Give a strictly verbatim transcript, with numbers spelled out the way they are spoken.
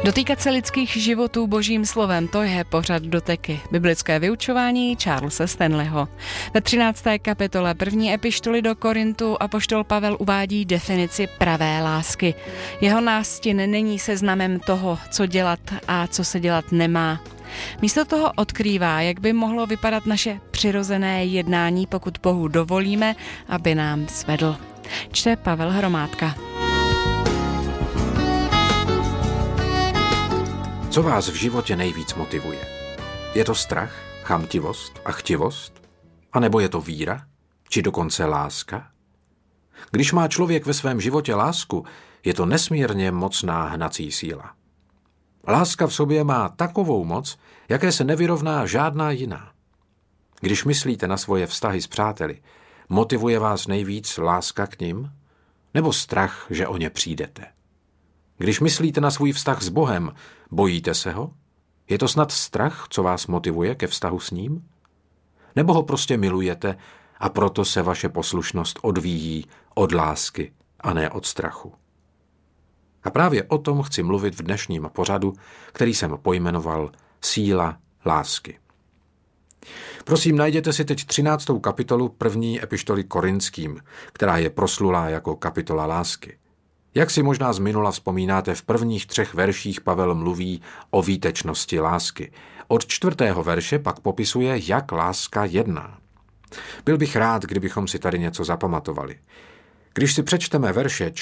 Dotýkat se lidských životů božím slovem, to je pořad Doteky. Biblické vyučování Charlese Stanleyho. Ve třinácté kapitole první epištoly do Korintu apoštol Pavel uvádí definici pravé lásky. Jeho nástin není seznamem toho, co dělat a co se dělat nemá. Místo toho odkrývá, jak by mohlo vypadat naše přirozené jednání, pokud Bohu dovolíme, aby nám svedl. Čte Pavel Hromádka. Co vás v životě nejvíc motivuje? Je to strach, chamtivost a chtivost? A nebo je to víra? Či dokonce láska? Když má člověk ve svém životě lásku, je to nesmírně mocná hnací síla. Láska v sobě má takovou moc, jaké se nevyrovná žádná jiná. Když myslíte na svoje vztahy s přáteli, motivuje vás nejvíc láska k nim? Nebo strach, že o ně přijdete? Když myslíte na svůj vztah s Bohem, bojíte se ho? Je to snad strach, co vás motivuje ke vztahu s ním? Nebo ho prostě milujete a proto se vaše poslušnost odvíjí od lásky a ne od strachu? A právě o tom chci mluvit v dnešním pořadu, který jsem pojmenoval Síla lásky. Prosím, najděte si teď třináctou kapitolu první epištoly Korinským, která je proslulá jako kapitola lásky. Jak si možná z minula vzpomínáte, v prvních třech verších Pavel mluví o výtečnosti lásky. Od čtvrtého verše pak popisuje, jak láska jedná. Byl bych rád, kdybychom si tady něco zapamatovali. Když si přečteme verše